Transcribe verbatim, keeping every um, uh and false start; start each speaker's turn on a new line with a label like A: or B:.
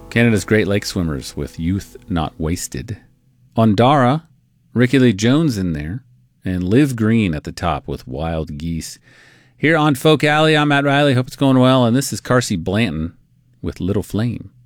A: Canada's Great Lake Swimmers with Youth Not Wasted. On Dara, Ricky Lee Jones in there, and Liv Green at the top with Wild Geese. Here on Folk Alley, I'm Matt Riley. Hope it's going well, and this is Carsey Blanton with Little Flame.